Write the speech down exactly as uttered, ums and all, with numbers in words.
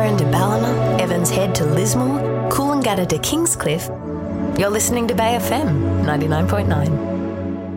Warren to Ballina, Evans Head to Lismore, Coolangatta to Kingscliff, you're listening to Bay F M ninety-nine point nine.